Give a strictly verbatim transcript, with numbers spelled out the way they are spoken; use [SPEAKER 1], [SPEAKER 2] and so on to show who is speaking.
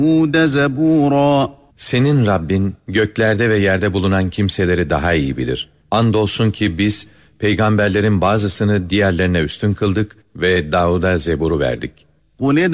[SPEAKER 1] زَبُورًا
[SPEAKER 2] Senin Rabbin göklerde ve yerde bulunan kimseleri daha iyi bilir. Andolsun ki biz peygamberlerin bazısını diğerlerine üstün kıldık ve Davud'a Zebur'u verdik.